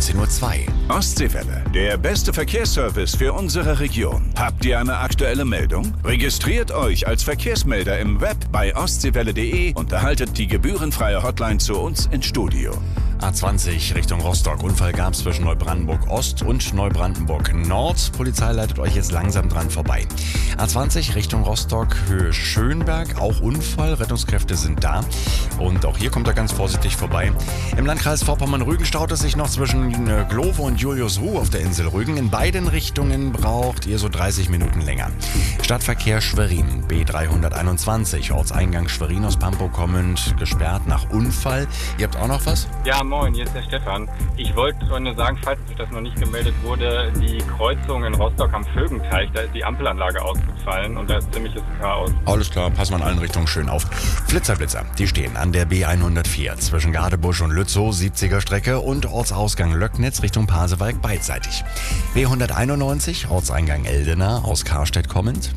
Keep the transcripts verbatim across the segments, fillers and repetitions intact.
neunzehn Uhr zwei. Ostseewelle, der beste Verkehrsservice für unsere Region. Habt ihr eine aktuelle Meldung? Registriert euch als Verkehrsmelder im Web bei ostseewelle punkt de und erhaltet die gebührenfreie Hotline zu uns ins Studio. A zwanzig Richtung Rostock. Unfall gab es zwischen Neubrandenburg Ost und Neubrandenburg Nord. Polizei leitet euch jetzt langsam dran vorbei. A zwanzig Richtung Rostock, Höhe Schönberg. Auch Unfall. Rettungskräfte sind da. Und auch hier kommt er ganz vorsichtig vorbei. Im Landkreis Vorpommern-Rügen staut es sich noch zwischen äh, Glowe und Juliusruh auf der Insel Rügen. In beiden Richtungen braucht ihr so dreißig Minuten länger. Stadtverkehr Schwerin, B dreihunderteinundzwanzig. Ortseingang Schwerin aus Pampo kommend, gesperrt nach Unfall. Ihr habt auch noch was? Ja, moin, hier ist der Stefan. Ich wollte nur sagen, falls euch das noch nicht gemeldet wurde, die Kreuzung in Rostock am Vögenteich, da ist die Ampelanlage ausgefallen und da ist ziemliches Chaos. Alles klar, passen wir in allen Richtungen schön auf. Flitzer-Blitzer, die stehen an der B hundertvier zwischen Gadebusch und Lützow, siebziger Strecke und Ortsausgang Löcknitz Richtung Pasewalk beidseitig. B hunderteinundneunzig, Ortseingang Eldena aus Karstedt kommend.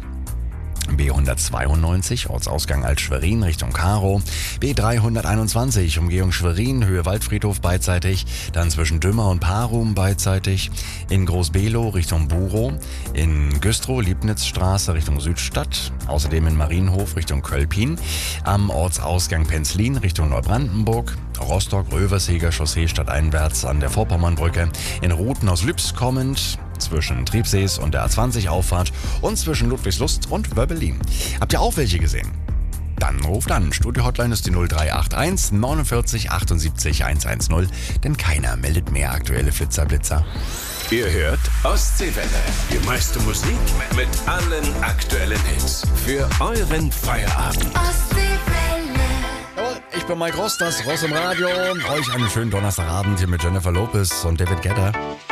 B hundertzweiundneunzig, Ortsausgang Alt-Schwerin Richtung Karow. B dreihunderteinundzwanzig, Umgehung Schwerin, Höhe Waldfriedhof beidseitig. Dann zwischen Dümmer und Parum beidseitig. In Groß-Below Richtung Burow. In Güstrow, Liebnitzstraße Richtung Südstadt. Außerdem in Marienhof Richtung Kölpin. Am Ortsausgang Penzlin Richtung Neubrandenburg. Rostock-Röverseger Chaussee stadteinwärts an der Vorpommernbrücke. In Ruthen aus Lübs kommend. Zwischen Triebsees und der A zwanzig Auffahrt und zwischen Ludwigslust und Wöbbelin. Habt ihr auch welche gesehen? Dann ruft an. Studio-Hotline ist die null drei acht eins neunundvierzig achtundsiebzig hundertzehn, denn keiner meldet mehr aktuelle Flitzer-Blitzer. Ihr hört Ostseewelle. Die meiste Musik mit allen aktuellen Hits. Für euren Feierabend. Ostseewelle. Jawohl, ich bin Mike Ross, das Ross im Radio. Euch einen schönen Donnerstagabend hier mit Jennifer Lopez und David Guetta.